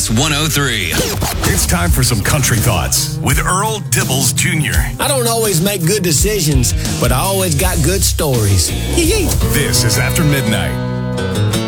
Kiss 103. It's time for some country thoughts with Earl Dibbles Jr. I don't always make good decisions, but I always got good stories. This is After Midnight.